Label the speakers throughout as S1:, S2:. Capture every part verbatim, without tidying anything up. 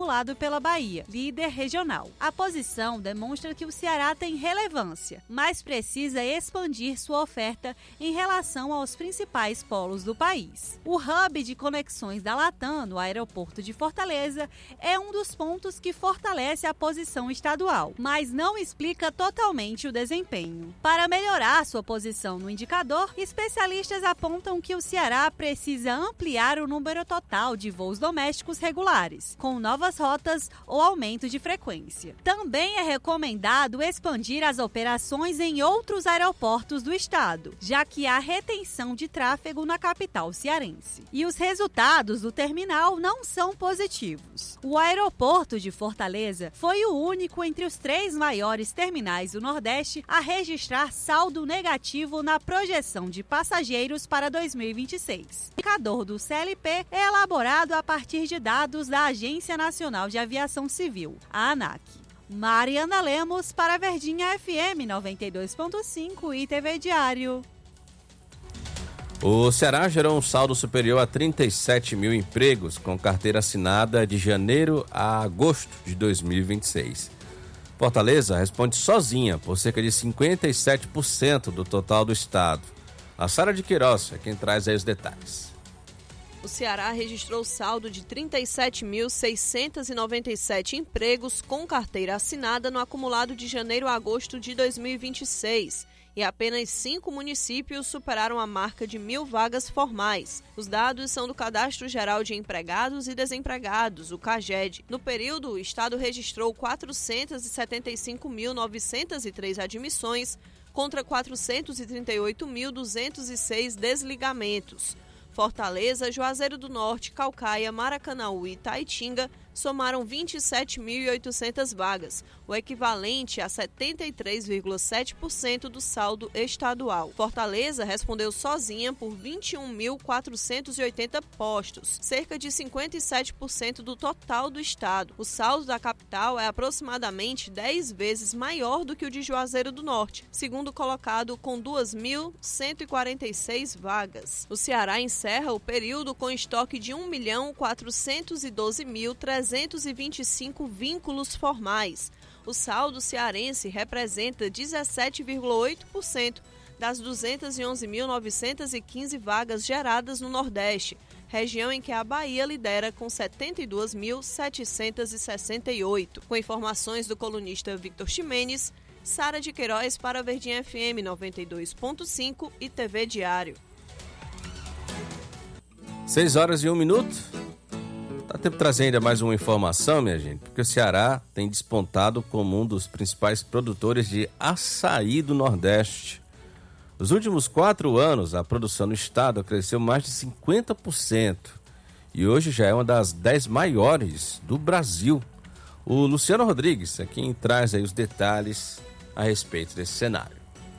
S1: acumulado pela Bahia, líder regional. A posição demonstra que o Ceará tem relevância, mas precisa expandir sua oferta em relação aos principais polos do país. O hub de conexões da Latam, no aeroporto de Fortaleza, é um dos pontos que fortalece a posição estadual, mas não explica totalmente o desempenho. Para melhorar sua posição no indicador, especialistas apontam que o Ceará precisa ampliar o número total de voos domésticos regulares, com novas rotas ou aumento de frequência. Também é recomendado expandir as operações em outros aeroportos do estado, já que há retenção de tráfego na capital cearense. E os resultados do terminal não são positivos. O aeroporto de Fortaleza foi o único entre os três maiores terminais do Nordeste a registrar saldo negativo na projeção de passageiros para dois mil e vinte e seis. O indicador do C L P é elaborado a partir de dados da Agência Nacional de Aviação Civil, a ANAC. Mariana Lemos para a Verdinha F M noventa e dois ponto cinco e T V Diário.
S2: O Ceará gerou um saldo superior a trinta e sete mil empregos com carteira assinada de janeiro a agosto de dois mil e vinte e seis. Fortaleza responde sozinha por cerca de cinquenta e sete por cento do total do estado. A Sara de Queiroz é quem traz aí os detalhes.
S3: O Ceará registrou saldo de trinta e sete mil seiscentos e noventa e sete empregos com carteira assinada no acumulado de janeiro a agosto de dois mil e vinte e seis. E apenas cinco municípios superaram a marca de mil vagas formais. Os dados são do Cadastro Geral de Empregados e Desempregados, o CAGED. No período, o estado registrou quatrocentos e setenta e cinco mil novecentos e três admissões contra quatrocentos e trinta e oito mil duzentos e seis desligamentos. Fortaleza, Juazeiro do Norte, Caucaia, Maracanaú e Itaitinga somaram vinte e sete mil e oitocentas vagas, o equivalente a setenta e três vírgula sete por cento do saldo estadual. Fortaleza respondeu sozinha por vinte e um mil quatrocentos e oitenta postos, cerca de cinquenta e sete por cento do total do estado. O saldo da capital é aproximadamente dez vezes maior do que o de Juazeiro do Norte, segundo colocado com duas mil cento e quarenta e seis vagas. O Ceará encerra o período com estoque de um milhão quatrocentos e doze mil trezentos e vinte e cinco vínculos formais. O saldo cearense representa dezessete vírgula oito por cento das duzentas e onze mil novecentos e quinze vagas geradas no Nordeste, região em que a Bahia lidera com setenta e dois mil setecentos e sessenta e oito. Com informações do colunista Victor Ximenes, Sara de Queiroz para a Verdinha F M noventa e dois ponto cinco e T V Diário.
S2: seis horas e um minuto. Dá tempo de trazer ainda mais uma informação, minha gente, porque o Ceará tem despontado como um dos principais produtores de açaí do Nordeste. Nos últimos quatro anos, a produção no estado cresceu mais de cinquenta por cento e hoje já é uma das dez maiores do Brasil. O Luciano Rodrigues é quem traz aí os detalhes a respeito desse cenário.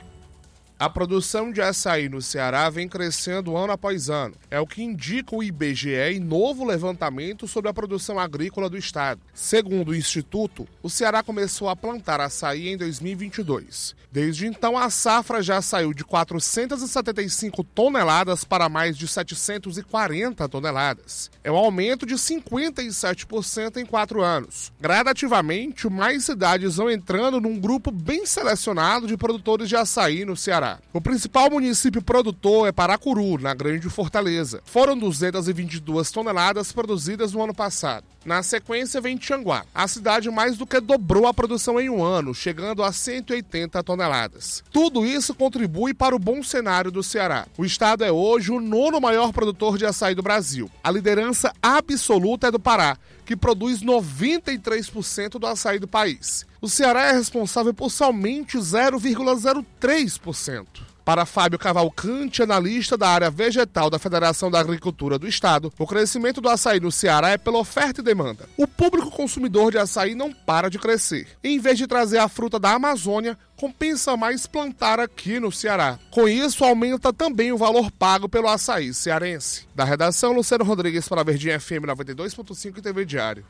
S4: A produção de açaí no Ceará vem crescendo ano após ano. É o que indica o I B G E em novo levantamento sobre a produção agrícola do estado. Segundo o Instituto, o Ceará começou a plantar açaí em dois mil e vinte e dois. Desde então, a safra já saiu de quatrocentas e setenta e cinco toneladas para mais de setecentas e quarenta toneladas. É um aumento de cinquenta e sete por cento em quatro anos. Gradativamente, mais cidades vão entrando num grupo bem selecionado de produtores de açaí no Ceará. O principal município produtor é Paracuru, na Grande Fortaleza. Foram duzentas e vinte e duas toneladas produzidas no ano passado. Na sequência vem Tianguá. A cidade mais do que dobrou a produção em um ano, chegando a cento e oitenta toneladas. Tudo isso contribui para o bom cenário do Ceará. O estado é hoje o nono maior produtor de açaí do Brasil. A liderança absoluta é do Pará, que produz noventa e três por cento do açaí do país. O Ceará é responsável por somente zero vírgula zero três por cento. Para Fábio Cavalcante, analista da área vegetal da Federação da Agricultura do Estado, o crescimento do açaí no Ceará é pela oferta e demanda. O público consumidor de açaí não para de crescer. Em vez de trazer a fruta da Amazônia, compensa mais plantar aqui no Ceará. Com isso, aumenta também o valor pago pelo açaí cearense. Da redação, Luciano Rodrigues para a Verdinha F M noventa e dois ponto cinco e T V Diário.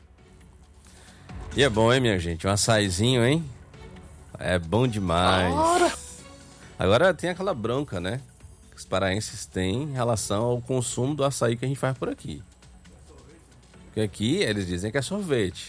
S2: E é bom, hein, minha gente? Um açaizinho, hein? É bom demais. Ora. Agora tem aquela bronca, né? Que os paraenses têm em relação ao consumo do açaí que a gente faz por aqui. Porque aqui eles dizem que é sorvete.